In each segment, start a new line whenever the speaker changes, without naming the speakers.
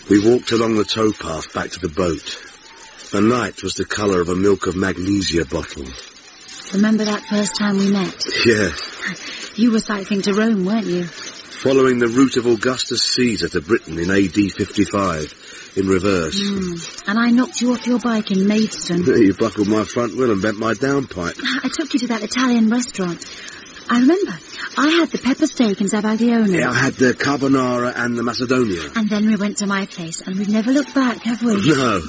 We walked along the towpath back to the boat. The night was the colour of a milk of magnesia bottle.
Remember that first time we met?
Yes.
You were cycling to Rome, weren't you?
Following the route of Augustus Caesar to Britain in AD 55, in reverse.
And I knocked you off your bike in Maidstone.
You buckled my front wheel and bent my downpipe.
I took you to that Italian restaurant. I remember. I had the pepper steak and Zabaglione.
Yeah, I had the carbonara and the Macedonia.
And then we went to my place, and we've never looked back, have we?
No.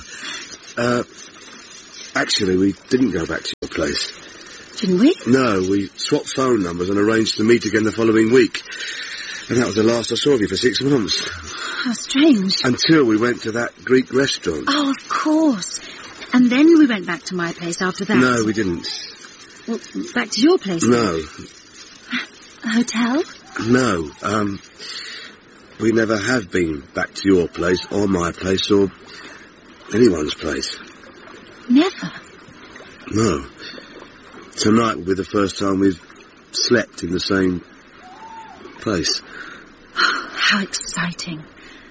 Actually, we didn't go back to your place.
Didn't we?
No, we swapped phone numbers and arranged to meet again the following week. And that was the last I saw of you for 6 months.
How strange.
Until we went to that Greek restaurant.
Oh, of course. And then we went back to my place after that.
No, we didn't.
Well, back to your place?
No.
A hotel?
No, we never have been back to your place, or my place, or anyone's place.
Never?
No. Tonight will be the first time we've slept in the same place.
How exciting.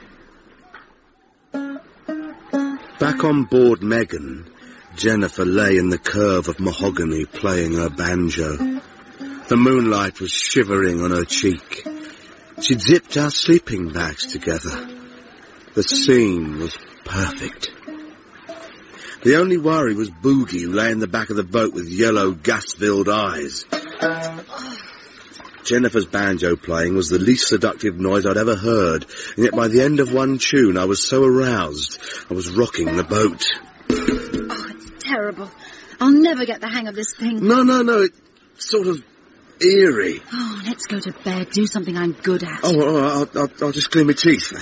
Back on board Megan, Jennifer lay in the curve of mahogany playing her banjo. The moonlight was shivering on her cheek. She'd zipped our sleeping bags together. The scene was perfect. The only worry was Boogie, who lay in the back of the boat with yellow, gas-filled eyes. Jennifer's banjo playing was the least seductive noise I'd ever heard, and yet by the end of one tune I was so aroused I was rocking the boat.
Oh, it's terrible. I'll never get the hang of this thing.
No, it's sort of eerie.
Oh, let's go to bed, do something I'm good at.
Oh, I'll just clean my teeth.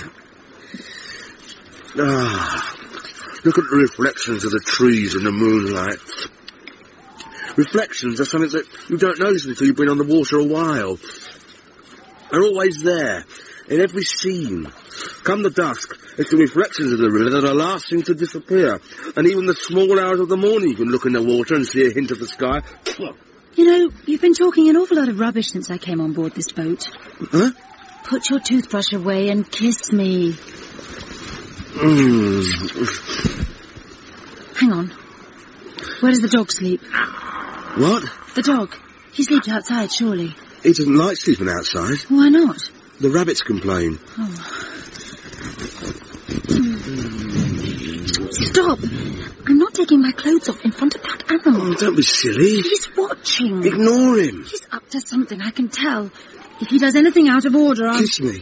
Look at the reflections of the trees in the moonlight. Reflections are something that you don't notice until you've been on the water a while. They're always there, in every scene. Come the dusk, it's the reflections of the river that are last thing to disappear. And even the small hours of the morning you can look in the water and see a hint of the sky.
You know, you've been talking an awful lot of rubbish since I came on board this boat.
Huh?
Put your toothbrush away and kiss me. Hang on. Where does the dog sleep?
What?
The dog. He sleeps outside, surely.
He doesn't like sleeping outside.
Why not?
The rabbits complain.
Oh. Stop. I'm not taking my clothes off in front of that animal.
Oh, don't be silly.
He's watching.
Ignore him.
He's up to something, I can tell. If he does anything out of order, I'll...
Kiss me.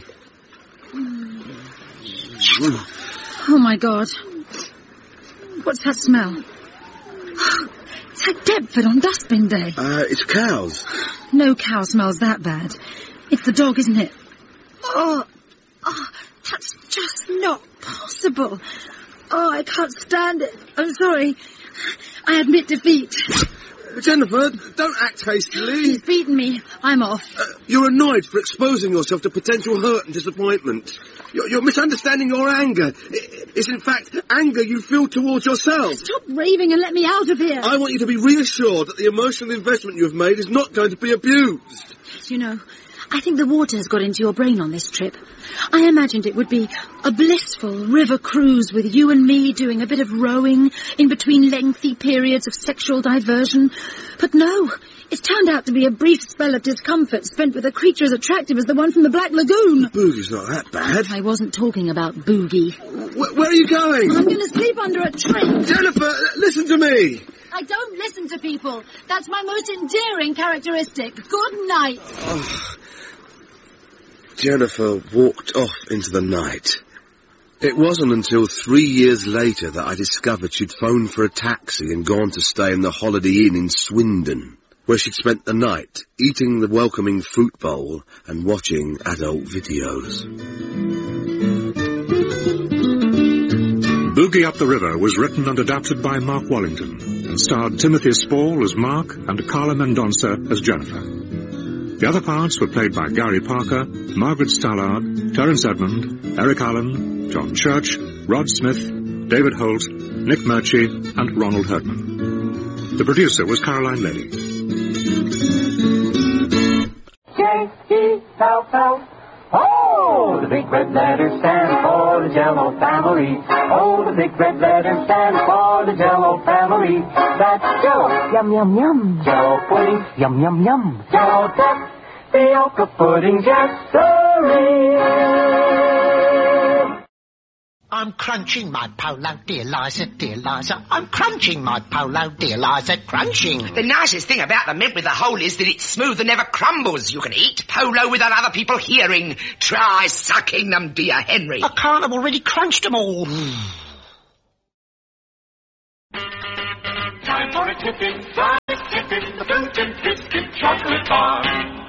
Oh, my God. What's that smell? It's like Deptford on dustbin day.
It's cows.
No cow smells that bad. It's the dog, isn't it? Oh, that's just not possible. Oh, I can't stand it. I'm sorry. I admit defeat.
Jennifer, don't act hastily.
He's beaten me. I'm off.
You're annoyed for exposing yourself to potential hurt and disappointment. You're misunderstanding your anger. It's in fact anger you feel towards yourself.
Stop raving and let me out of here.
I want you to be reassured that the emotional investment you have made is not going to be abused.
You know, I think the water has got into your brain on this trip. I imagined it would be a blissful river cruise with you and me doing a bit of rowing in between lengthy periods of sexual diversion. But no, it's turned out to be a brief spell of discomfort spent with a creature as attractive as the one from the Black Lagoon.
Boogie's not that bad.
I wasn't talking about Boogie.
Where are you going?
I'm going to sleep under a tree.
Jennifer, listen to me.
I don't listen to people. That's my most endearing characteristic. Good night.
Oh. Jennifer walked off into the night. It wasn't until 3 years later that I discovered she'd phoned for a taxi and gone to stay in the Holiday Inn in Swindon, where she'd spent the night eating the welcoming fruit bowl and watching adult videos.
Boogie Up the River was written and adapted by Mark Wallington and starred Timothy Spall as Mark and Carla Mendonça as Jennifer. The other parts were played by Gary Parker, Margaret Stallard, Terence Edmond, Eric Allen, John Church, Rod Smith, David Holt, Nick Murchie, and Ronald Herdman. The producer was Caroline Leddy.
J-E-L-L. Oh, the big red letters stand for for the Jell-O family. Oh, the big red letters stand for the Jell-O family. That's Jell-O,
Yum, yum, yum.
Jell-O pudding,
Yum, yum, yum.
Jell-O tapioca pudding, yes, sirree.
I'm crunching my polo, dear Liza, dear Liza. I'm crunching my polo, dear Liza, crunching.
The nicest thing about the mint with the hole is that it's smooth and never crumbles. You can eat polo without other people hearing. Try sucking them, dear Henry.
I can't, I've already crunched them all.
Time for a tipping, the fruit and biscuit chocolate bar.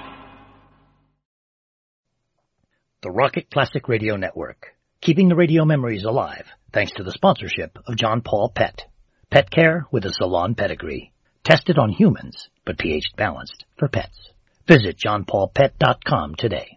The Rocket Classic Radio Network, keeping the radio memories alive thanks to the sponsorship of John Paul Pet. Pet care with a salon pedigree. Tested on humans, but pH balanced for pets. Visit johnpaulpet.com today.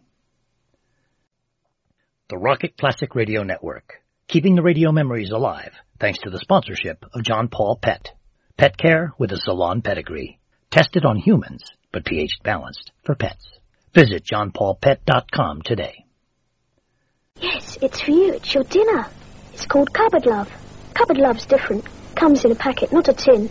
The Rocket Classic Radio Network, keeping the radio memories alive thanks to the sponsorship of John Paul Pet. Pet care with a salon pedigree. Tested on humans, but pH balanced for pets. Visit johnpaulpet.com today.
Yes, it's for you. It's your dinner. It's called Cupboard Love. Cupboard Love's different. Comes in a packet, not a tin.